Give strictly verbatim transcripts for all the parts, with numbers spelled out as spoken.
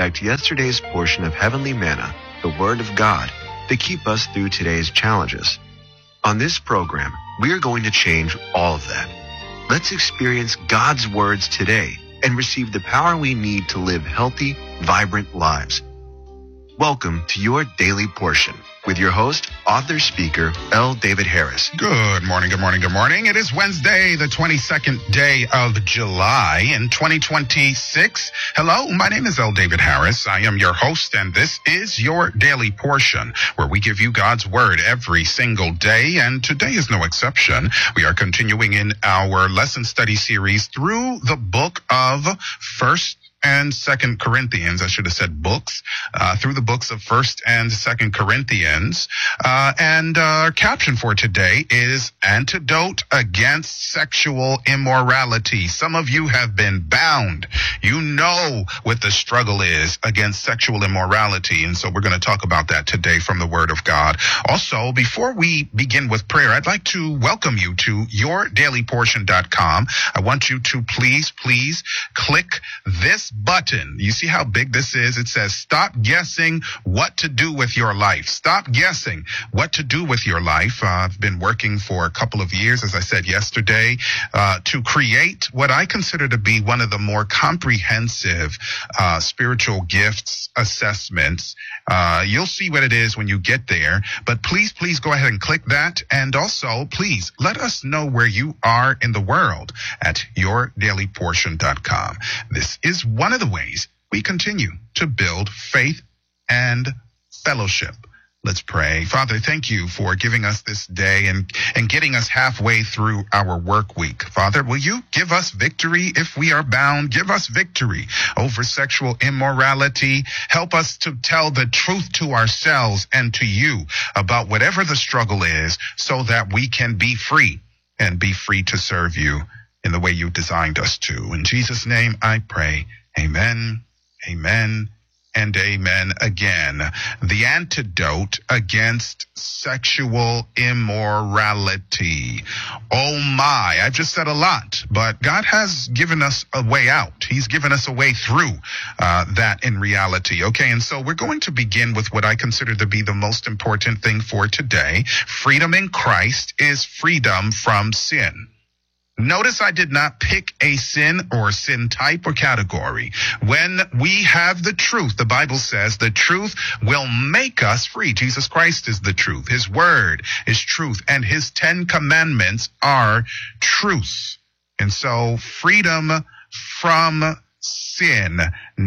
expect yesterday's portion of Heavenly Manna, the Word of God, to keep us through today's challenges. On this program, we are going to change all of that. Let's experience God's words today and receive the power we need to live healthy, vibrant lives. Welcome to your daily portion with your host, author, speaker, L. David Harris. Good morning, good morning, good morning. It is Wednesday, the twenty-second day of July in twenty twenty-six. Hello, my name is L. David Harris. I am your host, and this is your daily portion, where we give you God's word every single day, and today is no exception. We are continuing in our lesson study series through the book of First and Second Corinthians. I should have said books, uh, through the books of First and Second Corinthians. Uh, and uh, our caption for today is Antidote Against Sexual Immorality. Some of you have been bound. You know what the struggle is against sexual immorality. And so we're going to talk about that today from the Word of God. Also, before we begin with prayer, I'd like to welcome you to your daily portion dot com. I want you to please, please click this button. You see how big this is? It says, stop guessing what to do with your life. Stop guessing what to do with your life. Uh, I've been working for a couple of years, as I said yesterday, uh, to create what I consider to be one of the more comprehensive uh, spiritual gifts assessments. Uh, you'll see what it is when you get there, but please, please go ahead and click that. And also, please let us know where you are in the world at your daily portion dot com. This is one of the ways we continue to build faith and fellowship. Let's pray. Father, thank you for giving us this day and, and getting us halfway through our work week. Father, will you give us victory if we are bound? Give us victory over sexual immorality. Help us to tell the truth to ourselves and to you about whatever the struggle is so that we can be free and be free to serve you in the way you designed us to. In Jesus' name I pray. Amen, amen, and amen again. The antidote against sexual immorality. Oh my, I've just said a lot, but God has given us a way out. He's given us a way through uh, that in reality. Okay, and so we're going to begin with what I consider to be the most important thing for today. Freedom in Christ is freedom from sin. Notice I did not pick a sin or sin type or category. When we have the truth, the Bible says the truth will make us free. Jesus Christ is the truth. His word is truth, and his Ten Commandments are truth. And so freedom from sin,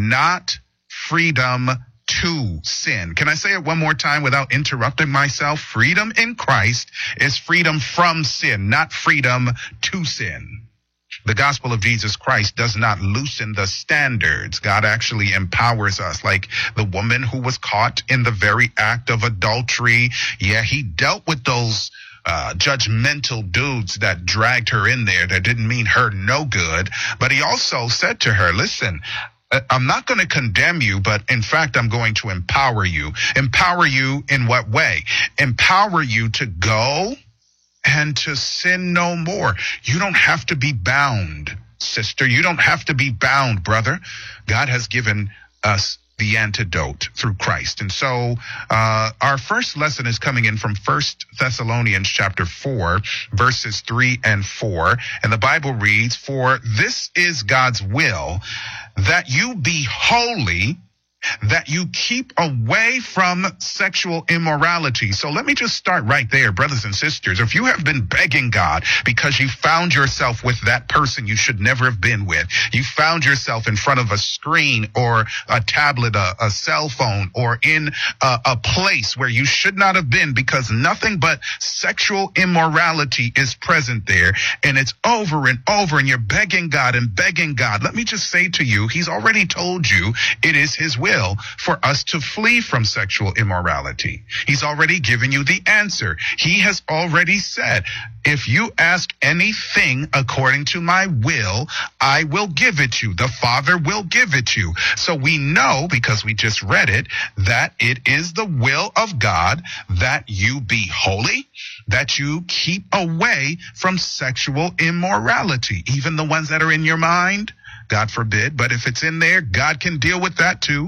not freedom to sin. Can I say it one more time without interrupting myself? Freedom in Christ is freedom from sin, not freedom to sin. The gospel of Jesus Christ does not loosen the standards. God actually empowers us, like the woman who was caught in the very act of adultery. Yeah, he dealt with those Uh, judgmental dudes that dragged her in there that didn't mean her no good. But he also said to her, listen, I'm not going to condemn you, but in fact, I'm going to empower you. Empower you in what way? Empower you to go and to sin no more. You don't have to be bound, sister. You don't have to be bound, brother. God has given us the antidote through Christ. And so uh, our first lesson is coming in from First Thessalonians chapter four, verses three and four. And the Bible reads, for this is God's will, that you be holy, that you keep away from sexual immorality. So let me just start right there, brothers and sisters. If you have been begging God because you found yourself with that person you should never have been with, you found yourself in front of a screen or a tablet, a, a cell phone, or in a, a place where you should not have been because nothing but sexual immorality is present there, and it's over and over, and you're begging God and begging God. Let me just say to you, he's already told you it is his will for us to flee from sexual immorality. He's already given you the answer. He has already said, if you ask anything according to my will, I will give it you. The Father will give it you. So we know, because we just read it, that it is the will of God that you be holy, that you keep away from sexual immorality, even the ones that are in your mind. God forbid, but if it's in there, God can deal with that too.